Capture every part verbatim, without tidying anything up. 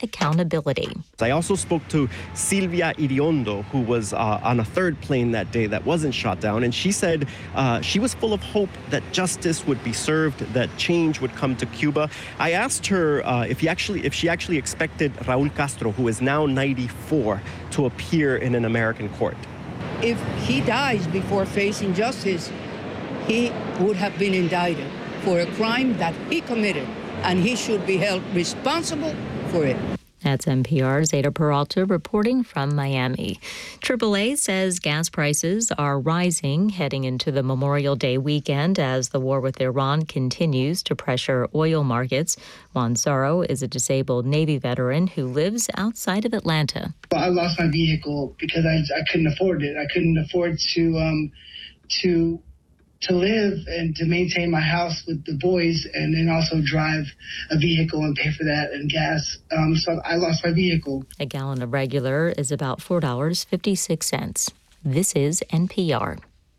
accountability. I also spoke to Silvia Iriondo, who was uh, on a third plane that day that wasn't shot down, and she said uh, she was full of hope that justice would be served, that change would come to Cuba. I asked her uh, if he actually, if she actually expected Raul Castro, who is now ninety-four, to appear in an American court. If he dies before facing justice, he would have been indicted for a crime that he committed, and he should be held responsible for it. That's N P R's Ada Peralta reporting from Miami. triple A says gas prices are rising heading into the Memorial Day weekend as the war with Iran continues to pressure oil markets. Juan Sorrow is a disabled Navy veteran who lives outside of Atlanta. I lost my vehicle because I, I couldn't afford it. I couldn't afford to um, to to live and to maintain my house with the boys and then also drive a vehicle and pay for that and gas. Um, so I lost my vehicle. A gallon of regular is about four dollars and fifty-six cents. This is N P R.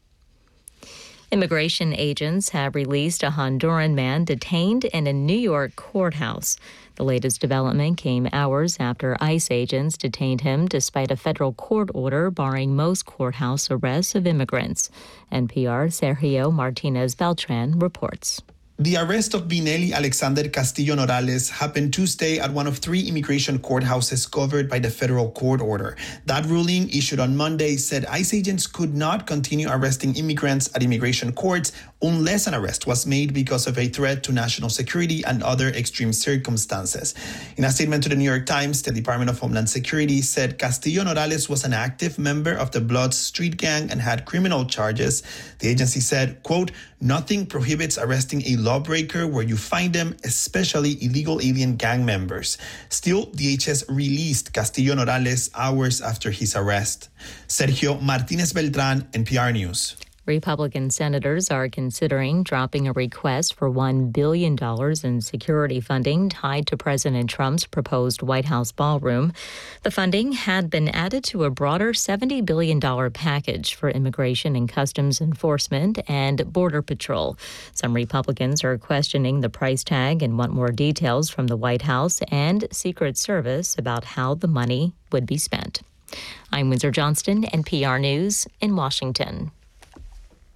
Immigration agents have released a Honduran man detained in a New York courthouse. The latest development came hours after ICE agents detained him despite a federal court order barring most courthouse arrests of immigrants. N P R Sergio Martinez Beltran reports. The arrest of Binelli Alexander Castillo Norales happened Tuesday at one of three immigration courthouses covered by the federal court order. That ruling, issued on Monday, said ICE agents could not continue arresting immigrants at immigration courts unless an arrest was made because of a threat to national security and other extreme circumstances. In a statement to the New York Times, the Department of Homeland Security said Castillo Norales was an active member of the Bloods street gang and had criminal charges. The agency said, quote, "Nothing prohibits arresting a lawbreaker where you find them, especially illegal alien gang members." Still, D H S released Castillo Norales hours after his arrest. Sergio Martinez Beltran, N P R News. Republican senators are considering dropping a request for one billion dollars in security funding tied to President Trump's proposed White House ballroom. The funding had been added to a broader seventy billion dollars package for immigration and customs enforcement and border patrol. Some Republicans are questioning the price tag and want more details from the White House and Secret Service about how the money would be spent. I'm Windsor Johnston, N P R News in Washington.